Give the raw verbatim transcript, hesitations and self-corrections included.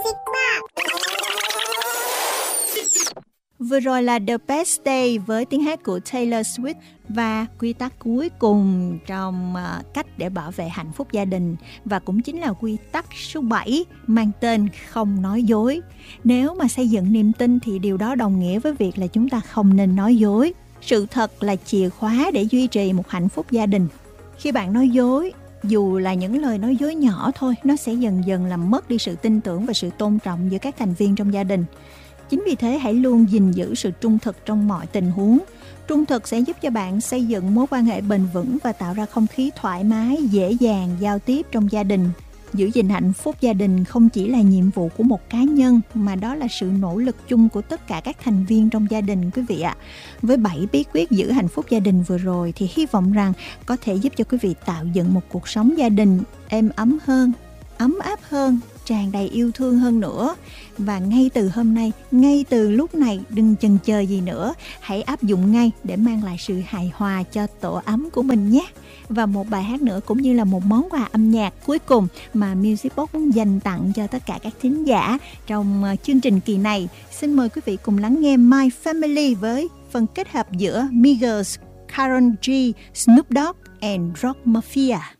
Music Box. Vừa rồi là The Best Day với tiếng hát của Taylor Swift và quy tắc cuối cùng trong uh, cách để bảo vệ hạnh phúc gia đình, và cũng chính là quy tắc số bảy mang tên không nói dối. Nếu mà xây dựng niềm tin thì điều đó đồng nghĩa với việc là chúng ta không nên nói dối. Sự thật là chìa khóa để duy trì một hạnh phúc gia đình. Khi bạn nói dối, dù là những lời nói dối nhỏ thôi, nó sẽ dần dần làm mất đi sự tin tưởng và sự tôn trọng giữa các thành viên trong gia đình. Chính vì thế hãy luôn gìn giữ sự trung thực trong mọi tình huống. Trung thực sẽ giúp cho bạn xây dựng mối quan hệ bền vững và tạo ra không khí thoải mái, dễ dàng giao tiếp trong gia đình. Giữ gìn hạnh phúc gia đình không chỉ là nhiệm vụ của một cá nhân, mà đó là sự nỗ lực chung của tất cả các thành viên trong gia đình quý vị ạ. Với bảy bí quyết giữ hạnh phúc gia đình vừa rồi thì hy vọng rằng có thể giúp cho quý vị tạo dựng một cuộc sống gia đình êm ấm hơn, ấm áp hơn, tràn đầy yêu thương hơn nữa. Và ngay từ hôm nay, ngay từ lúc này, đừng chần chờ gì nữa, hãy áp dụng ngay để mang lại sự hài hòa cho tổ ấm của mình nhé. Và một bài hát nữa cũng như là một món quà âm nhạc cuối cùng mà Music Box muốn dành tặng cho tất cả các thính giả trong chương trình kỳ này. Xin mời quý vị cùng lắng nghe My Family với phần kết hợp giữa Migos, Karol G, Snoop Dogg and Rock Mafia.